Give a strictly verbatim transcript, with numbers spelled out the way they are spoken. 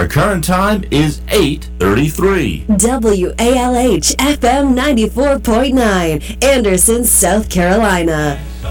Our current time is eight thirty-three. W A L H F M ninety-four point nine, Anderson, South Carolina.